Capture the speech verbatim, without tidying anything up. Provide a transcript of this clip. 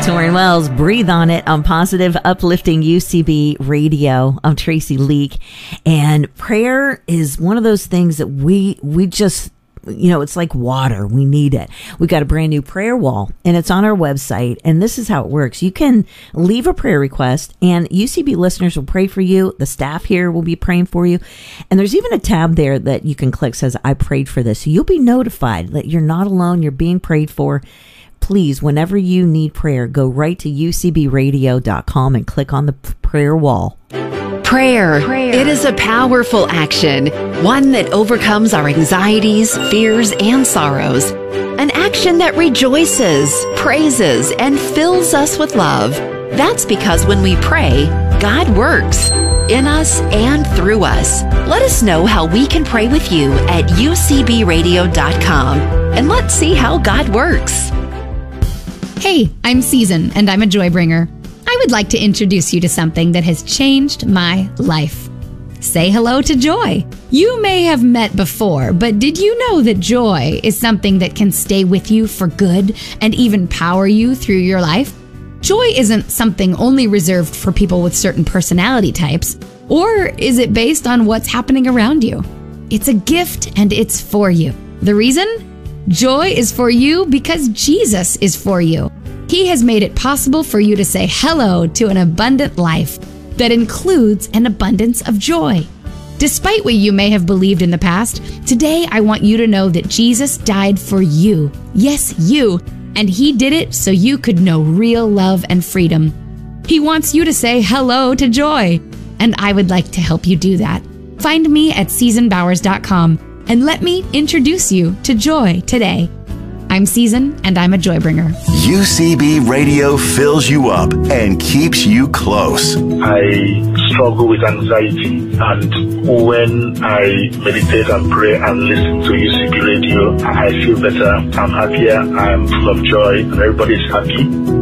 Torrin Wells, Breathe on It on Positive Uplifting U C B Radio. I'm Tracy Leak, and prayer is one of those things that we we just, you know, it's like water. We need it. We got a brand new prayer wall, and it's on our website, and this is how it works. You can leave a prayer request, and U C B listeners will pray for you. The staff here will be praying for you, and there's even a tab there that you can click says, I prayed for this. So you'll be notified that you're not alone. You're being prayed for. Please, whenever you need prayer, go right to U C B radio dot com and click on the prayer wall. Prayer. Prayer. It is a powerful action, one that overcomes our anxieties, fears, and sorrows. An action that rejoices, praises, and fills us with love. That's because when we pray, God works in us and through us. Let us know how we can pray with you at U C B radio dot com, and let's see how God works. Hey, I'm Season, and I'm a joy bringer. I would like to introduce you to something that has changed my life. Say hello to joy. You may have met before, but did you know that joy is something that can stay with you for good and even power you through your life? Joy isn't something only reserved for people with certain personality types, or is it based on what's happening around you? It's a gift and it's for you. The reason? Joy is for you because Jesus is for you. He has made it possible for you to say hello to an abundant life that includes an abundance of joy. Despite what you may have believed in the past, today I want you to know that Jesus died for you. Yes, you. And He did it so you could know real love and freedom. He wants you to say hello to joy. And I would like to help you do that. Find me at season bowers dot com. And let me introduce you to joy today. I'm Season, and I'm a joy bringer. U C B Radio fills you up and keeps you close. I struggle with anxiety, and when I meditate and pray and listen to U C B Radio, I feel better. I'm happier. I'm full of joy, and everybody's happy.